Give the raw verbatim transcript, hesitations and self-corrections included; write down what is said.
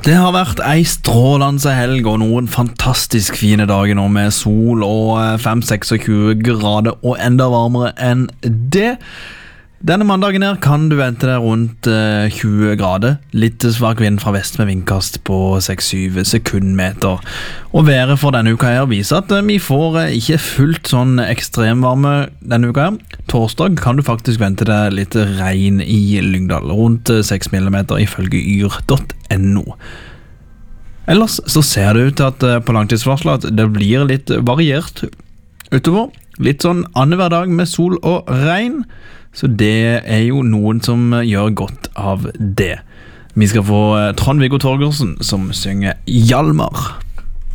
Det har vært ei strålende helg og noen fantastisk fine dager nå med sol og fem seksogtjue grader og enda varmere enn det. Denne mandagen her kan du vente deg rundt eh, tjue grader, litt svak vind fra vest med vindkast på seks syv sekundmeter. Og været for denne uka her viser at eh, vi får eh, ikke fullt sånn ekstremvarme denne uka her. Torsdag kan du faktisk vente deg litt regn i Lyngdal, rundt eh, seks millimeter ifølge yr punktum no. Ellers så ser det ut til at eh, på langtidsvarslet at det blir litt variert utover. Litt sånn annenhver dag med sol og regn. Så det er jo noen som gjør godt av det. Vi skal få Trond-Viggo Torgersen som synger Hjalmar.